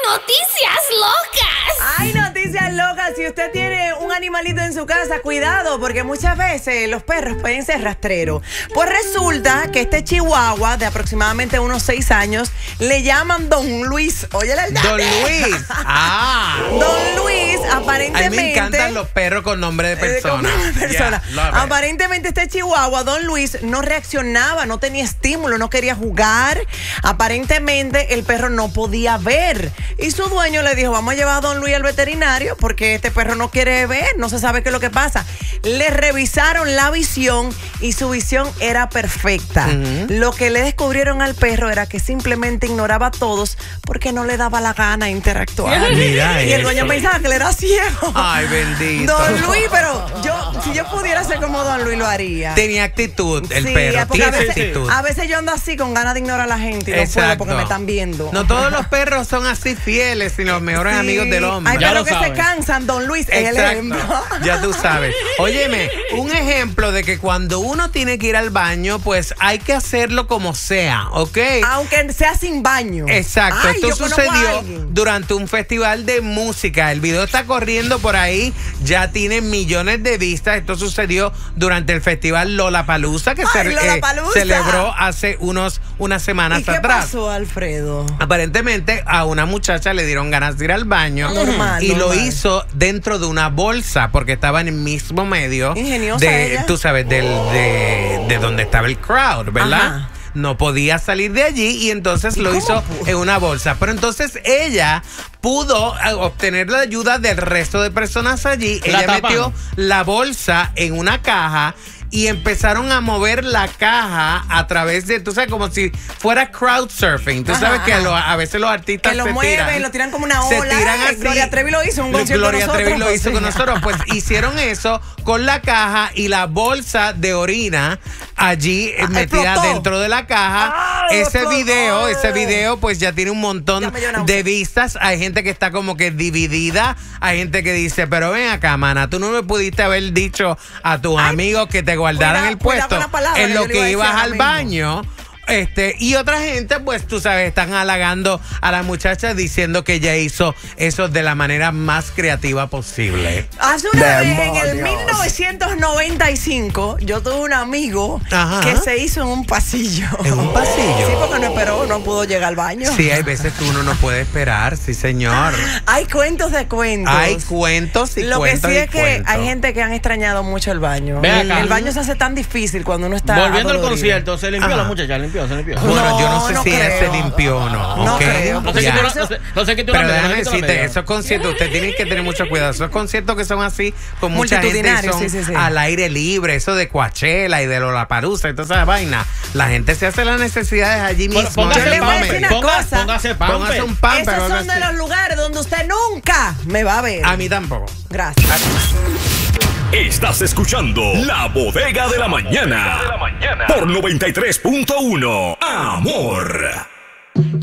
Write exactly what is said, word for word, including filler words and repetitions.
Noticias locas. Ay, noticias locas. Si usted tiene un animalito en su casa, cuidado, porque muchas veces los perros pueden ser rastreros. Pues resulta que este chihuahua de aproximadamente unos seis años le llaman Don Luis. Oye, la verdad. Don Luis. Ah. Don Luis, aparentemente. A mí me encantan los perros con nombre de persona. Eh, de persona. Yeah, aparentemente este chihuahua, Don Luis, no reaccionaba, no tenía estímulo, no quería jugar. Aparentemente el perro no podía ver. Y su dueño le dijo, vamos a llevar a Don Luis al veterinario porque este perro no quiere ver, no se sabe qué es lo que pasa. Le revisaron la visión y su visión era perfecta. Uh-huh. Lo que le descubrieron al perro era que simplemente ignoraba a todos porque no le daba la gana interactuar. Mira y el eso. dueño pensaba que él era ciego. Ay, bendito. Don Luis, pero yo, si yo pudiera ser como Don Luis, lo haría. Tenía actitud el sí, perro. Tiene a veces, actitud. A veces yo ando así con ganas de ignorar a la gente y no Exacto. puedo porque me están viendo. No todos los perros son así fieles, sino los mejores sí. amigos del hombre. Hay perros que se cansan, Don Luis. Es el ejemplo. Ya tú sabes. Óyeme, un ejemplo de que cuando uno tiene que ir al baño, pues hay que hacerlo como sea, ¿ok? Aunque sea sin baño. Exacto. Ay, Esto sucedió durante un festival de música. El video está corriendo por ahí, ya tiene millones de vistas. Esto sucedió durante el festival Lollapalooza que Ay, se Lollapalooza. eh, celebró hace unos unas semanas ¿Y qué atrás. pasó, Alfredo? Aparentemente a una muchacha le dieron ganas de ir al baño normal, y normal. lo hizo dentro de una bolsa porque estaba en el mismo medio Ingeniosa de, ella. tú sabes, del, de, de donde estaba el crowd, ¿verdad? Ajá. No podía salir de allí y entonces ¿Y lo hizo pudo? en una bolsa. Pero entonces ella pudo obtener la ayuda del resto de personas allí. La ella tapan. metió la bolsa en una caja y empezaron a mover la caja a través de, tú sabes, como si fuera crowd surfing. Tú Ajá, sabes que ajá. lo, a veces los artistas Que lo se mueven, tiran. lo tiran como una Se ola. tiran así. Gloria Trevi lo hizo en un concierto Gloria con nosotros. Trevi lo hizo Sí. con nosotros. Pues hicieron eso con la caja y la bolsa de orina allí Ah, metida explotó. dentro de la caja. Ah, ese explotó. video, ese video pues ya tiene un montón Ya me dio náusea. de vistas. Hay gente que está como que dividida. Hay gente que dice, pero ven acá, mana, tú no me pudiste haber dicho a tus Ay, amigos que te guardaran cuida- el cuida puesto con la palabra, en que lo yo le iba a que decir ibas ahora al mismo. baño. Este, y otra gente, pues tú sabes, están halagando a la muchacha diciendo que ella hizo eso de la manera más creativa posible. Hace una vez, en ¡Demonios! el mil novecientos noventa y cinco, yo tuve un amigo Ajá. que se hizo en un pasillo. ¿En un pasillo? Sí, porque no esperó, no pudo llegar al baño. Sí, hay veces que uno no puede esperar, sí, señor. Hay cuentos de cuentos. Hay cuentos y Lo cuentos que sí y es que cuentos. hay gente que han extrañado mucho el baño. Ve acá. El baño se hace tan difícil cuando uno está Volviendo al adolorido. concierto, se limpió Ajá. la muchacha, limpió, se limpió. Bueno, yo no sé No, si no ella se creo. limpió o no. No ¿ok? creo. No sé Ya. qué tú no sé- no sé qué tú Pero no déjame me decirte, esos conciertos, usted tiene que tener mucho cuidado. Esos conciertos que son así, con mucha gente, y Multitudinarios, son sí, sí, sí. al aire libre, eso de Coachella y de Lollapalooza y todas esas vainas. La gente se hace las necesidades allí mismo. Póngase Yo le voy a pamper, decir una ponga- cosa. póngase pamper. Póngase un pamper o Esos algo son de así. los lugares donde usted nunca me va a ver. A mí tampoco. Gracias. Estás escuchando La Bodega de la Mañana por noventa y tres punto uno Amor.